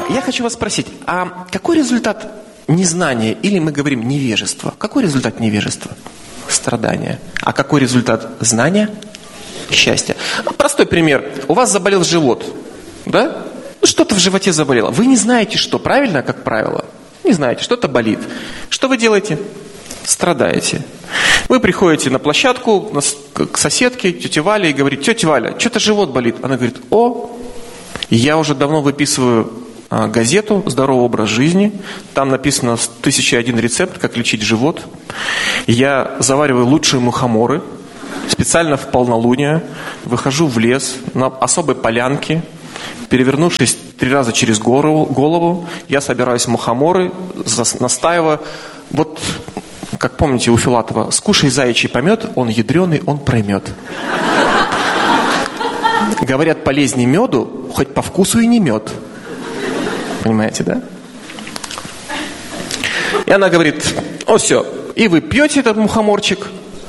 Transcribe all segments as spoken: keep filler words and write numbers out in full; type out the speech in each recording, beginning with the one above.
Я хочу вас спросить, а какой результат незнания, или мы говорим невежества? Какой результат невежества? Страдания. А какой результат знания? Счастье. Простой пример. У вас заболел живот, да? Ну, что-то в животе заболело. Вы не знаете, что, правильно, как правило? Не знаете, что-то болит. Что вы делаете? Страдаете. Вы приходите на площадку к соседке, тете Вале, и говорите: тетя Валя, что-то живот болит. Она говорит: о, я уже давно выписываю а, газету «Здоровый образ жизни». Там написано тысяча один рецепт, как лечить живот. Я завариваю лучшие мухоморы. Специально в полнолуние выхожу в лес на особой полянке. Перевернувшись три раза через голову, голову я собираюсь мухоморы, настаиваю. Вот, как помните у Филатова: скушай заячий помет, он ядреный, он проймет. Говорят, полезнее меду, хоть по вкусу и не мед. Понимаете, да? И она говорит: о, все, и вы пьете этот мухоморчик,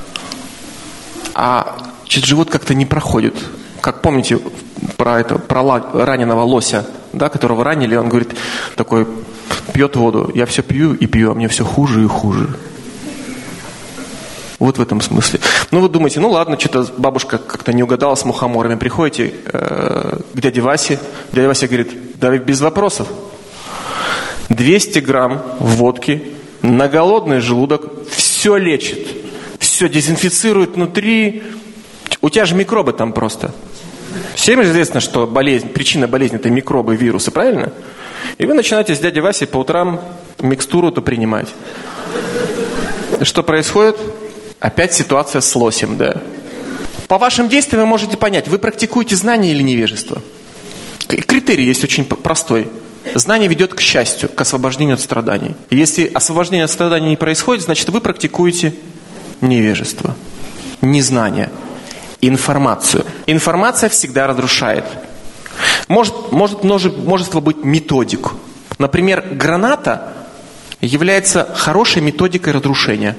а чуть живот как-то не проходит. Как помните про это, про раненого лося, да, которого ранили, он говорит, такой, пьет воду: я все пью и пью, а мне все хуже и хуже. Вот в этом смысле. Ну, вы думаете, ну ладно, что-то бабушка как-то не угадала с мухоморами. Приходите э, к дяде Васе. Дядя Вася говорит: да без вопросов. двести грамм водки на голодный желудок все лечит. Все дезинфицирует внутри. У тебя же микробы там просто. Всем известно, что болезнь, причина болезни – это микробы, вирусы, правильно? И вы начинаете с дядей Васей по утрам микстуру-то принимать. Что происходит? Опять ситуация с лосем, да. По вашим действиям вы можете понять, вы практикуете знание или невежество. Критерий есть очень простой. Знание ведет к счастью, к освобождению от страданий. Если освобождение от страданий не происходит, значит вы практикуете невежество, незнание, информацию. Информация всегда разрушает. Может, может множество быть методик. Например, граната является хорошей методикой разрушения.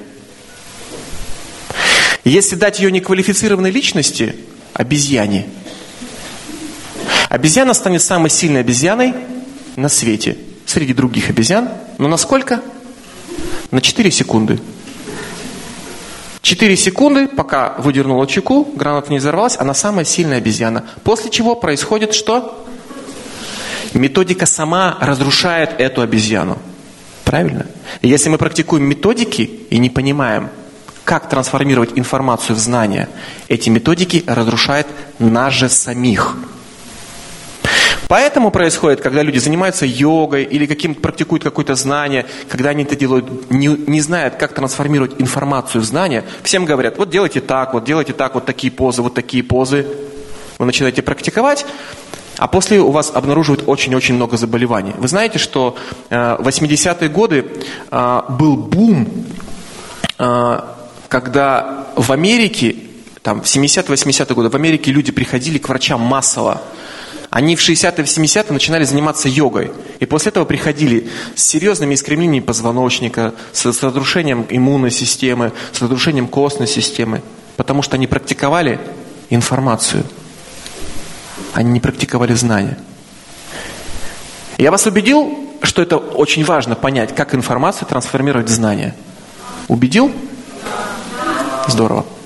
Если дать ее неквалифицированной личности, обезьяне, обезьяна станет самой сильной обезьяной на свете среди других обезьян. Но на сколько? На четыре секунды. четыре секунды, пока выдернула чеку, граната не взорвалась, она самая сильная обезьяна. После чего происходит что? Методика сама разрушает эту обезьяну. Правильно? И если мы практикуем методики и не понимаем, как трансформировать информацию в знания, эти методики разрушают нас же самих. Поэтому происходит, когда люди занимаются йогой или каким-то практикуют какое-то знание, когда они это делают, не, не знают, как трансформировать информацию в знания, всем говорят: вот делайте так, вот делайте так, вот такие позы, вот такие позы. Вы начинаете практиковать, а после у вас обнаруживают очень-очень много заболеваний. Вы знаете, что э, в восьмидесятые годы э, был бум, э, когда в Америке, там, в семидесятые-восьмидесятые годы, в Америке люди приходили к врачам массово. Они в шестидесятые, в семидесятые начинали заниматься йогой. И после этого приходили с серьезными искривлениями позвоночника, с, с разрушением иммунной системы, с разрушением костной системы. Потому что они практиковали информацию. Они не практиковали знания. Я вас убедил, что это очень важно понять, как информацию трансформировать в знания. Убедил? Здорово.